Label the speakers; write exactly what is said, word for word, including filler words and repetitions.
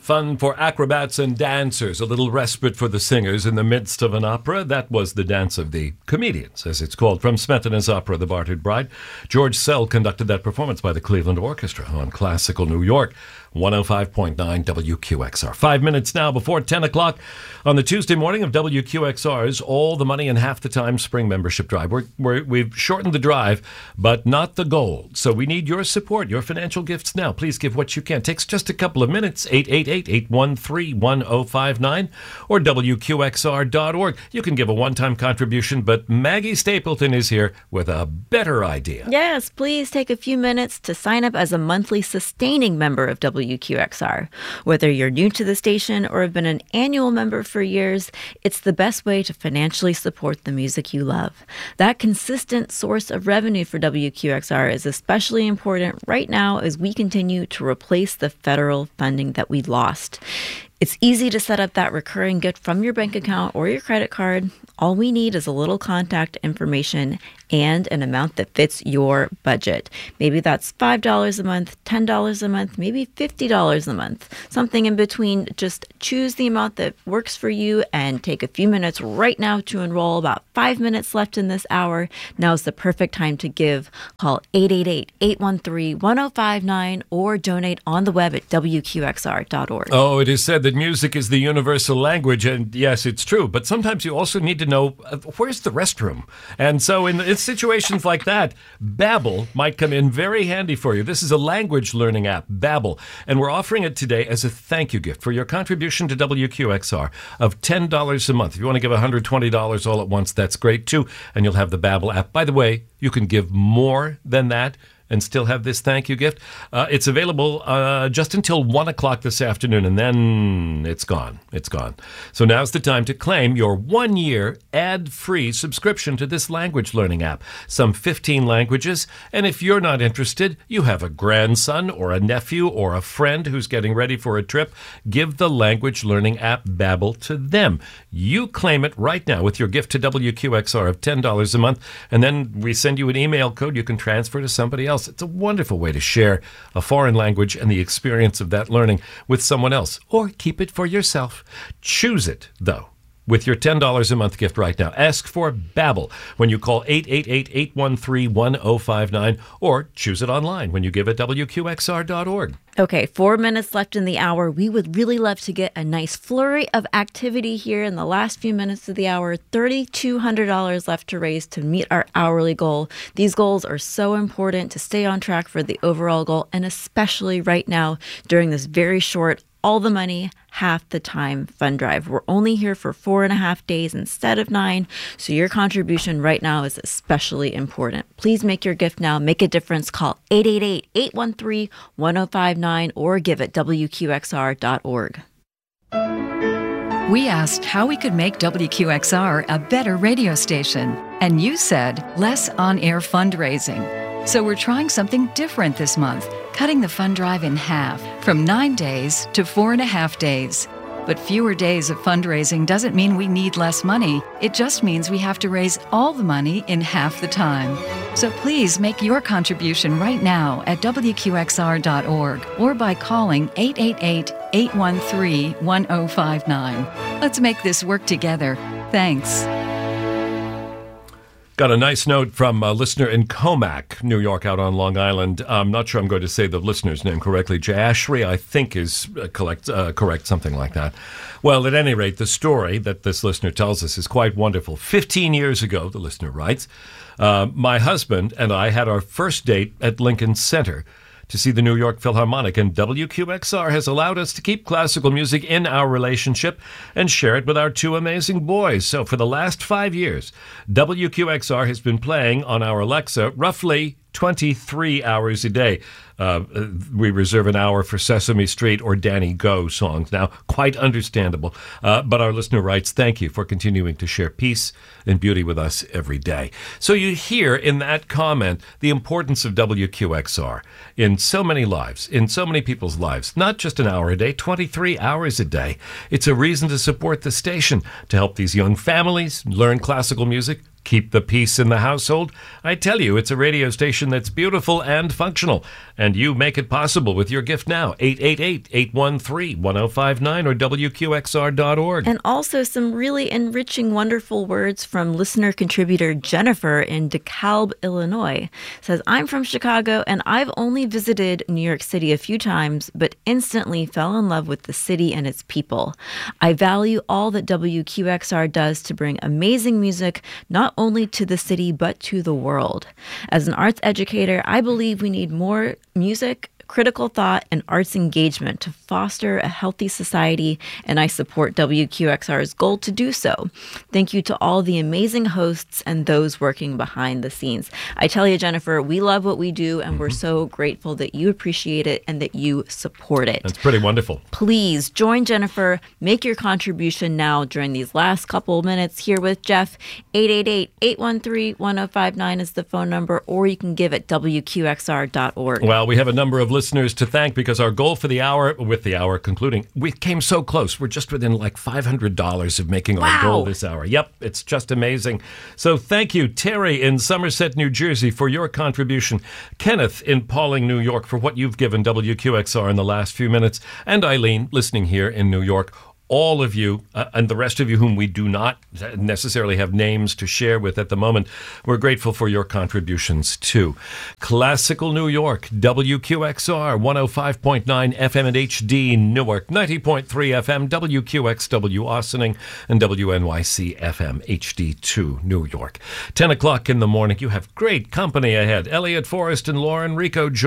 Speaker 1: Fun for acrobats and dancers, a little respite for the singers in the midst of an opera. That was the Dance of the Comedians, as it's called, from Smetana's opera, The Bartered Bride. George Sell conducted that performance by the Cleveland Orchestra on Classical New York. one oh five point nine W Q X R. Five minutes now before ten o'clock on the Tuesday morning of W Q X R's All the Money in Half the Time Spring Membership Drive. We're, we're, we've shortened the drive, but not the goal. So we need your support, your financial gifts now. Please give what you can. It takes just a couple of minutes. eight eight eight, eight one three, one oh five nine or W Q X R dot org. You can give a one-time contribution, but Maggie Stapleton is here with a better idea.
Speaker 2: Yes, please take a few minutes to sign up as a monthly sustaining member of W Q X R. Whether you're new to the station or have been an annual member for years, it's the best way to financially support the music you love. That consistent source of revenue for W Q X R is especially important right now as we continue to replace the federal funding that we lost. It's easy to set up that recurring gift from your bank account or your credit card. All we need is a little contact information and an amount that fits your budget. Maybe that's five dollars a month, ten dollars a month, maybe fifty dollars a month. Something in between. Just choose the amount that works for you and take a few minutes right now to enroll. About five minutes left in this hour. Now's the perfect time to give. Call eight eight eight, eight one three, one oh five nine or donate on the web at W Q X R dot org.
Speaker 1: Oh, it is said that music is the universal language, and yes, it's true. But sometimes you also need to know, uh, where's the restroom? And so in, in situations like that, Babbel might come in very handy for you. This is a language learning app, Babbel, and we're offering it today as a thank you gift for your contribution to W Q X R of ten dollars a month. If you want to give one hundred twenty dollars all at once, that's great too, and you'll have the Babbel app. By the way, you can give more than that and still have this thank you gift. Uh, it's available uh, just until one o'clock this afternoon, and then it's gone. It's gone. So now's the time to claim your one-year ad-free subscription to this language learning app. Some fifteen languages, and if you're not interested, you have a grandson or a nephew or a friend who's getting ready for a trip, give the language learning app Babbel to them. You claim it right now with your gift to W Q X R of ten dollars a month, and then we send you an email code you can transfer to somebody else. It's a wonderful way to share a foreign language and the experience of that learning with someone else, or keep it for yourself. Choose it, though, with your ten dollars a month gift right now. Ask for Babbel when you call eight eight eight, eight one three, one oh five nine, or choose it online when you give at W Q X R dot org.
Speaker 2: Okay, four minutes left in the hour. We would really love to get a nice flurry of activity here in the last few minutes of the hour. three thousand two hundred dollars left to raise to meet our hourly goal. These goals are so important to stay on track for the overall goal, and especially right now during this very short All the Money, Half the Time fund drive. We're only here for four and a half days instead of nine, so your contribution right now is especially important. Please make your gift now. Make a difference. Call eight eight eight, eight one three, one oh five nine or give at W Q X R dot org.
Speaker 3: We asked how we could make W Q X R a better radio station, and you said less on-air fundraising. So we're trying something different this month, cutting the fund drive in half, from nine days to four and a half days. But fewer days of fundraising doesn't mean we need less money. It just means we have to raise all the money in half the time. So please make your contribution right now at W Q X R dot org or by calling eight eight eight, eight one three, one oh five nine. Let's make this work together. Thanks.
Speaker 1: Got a nice note from a listener in Comac, New York, out on Long Island. I'm not sure I'm going to say the listener's name correctly. Jayashri, I think, is uh, collect, uh, correct, something like that. Well, at any rate, the story that this listener tells us is quite wonderful. Fifteen years ago, the listener writes, uh, my husband and I had our first date at Lincoln Center to see the New York Philharmonic, and W Q X R has allowed us to keep classical music in our relationship and share it with our two amazing boys. So for the last five years, W Q X R has been playing on our Alexa roughly twenty-three hours a day. Uh, we reserve an hour for Sesame Street or Danny Go songs now. Quite understandable. Uh, but our listener writes, thank you for continuing to share peace and beauty with us every day. So you hear in that comment the importance of W Q X R in so many lives, in so many people's lives. Not just an hour a day, twenty-three hours a day. It's a reason to support the station, to help these young families learn classical music, Keep the peace in the household. I tell you, it's a radio station that's beautiful and functional. And you make it possible with your gift now. eight eight eight, eight one three, one oh five nine or W Q X R dot org.
Speaker 2: And also some really enriching, wonderful words from listener contributor Jennifer in DeKalb, Illinois. Says, I'm from Chicago and I've only visited New York City a few times, but instantly fell in love with the city and its people. I value all that W Q X R does to bring amazing music, not only to the city, but to the world. As an arts educator, I believe we need more music, critical thought, and arts engagement to foster a healthy society, and I support W Q X R's goal to do so. Thank you to all the amazing hosts and those working behind the scenes. I tell you, Jennifer, we love what we do, and mm-hmm. we're so grateful that you appreciate it and that you support it.
Speaker 1: That's pretty wonderful.
Speaker 2: Please join Jennifer. Make your contribution now during these last couple of minutes here with Jeff. eight eight eight, eight one three, one oh five nine is the phone number, or you can give at W Q X R dot org.
Speaker 1: Well, we have a number of listeners to thank because our goal for the hour, with the hour concluding, we came so close. We're just within like five hundred dollars of making our
Speaker 2: wow.
Speaker 1: goal this hour. Yep, it's just amazing. So thank you, Terry in Somerset, New Jersey, for your contribution. Kenneth in Pauling, New York, for what you've given W Q X R in the last few minutes. And Eileen, listening here in New York. All of you, uh, and the rest of you whom we do not necessarily have names to share with at the moment, we're grateful for your contributions too. Classical New York, W Q X R, one oh five point nine F M and H D Newark, ninety point three F M, W Q X W Austining, and W N Y C F M H D two New York. ten o'clock in the morning, you have great company ahead. Elliot Forrest and Lauren Rico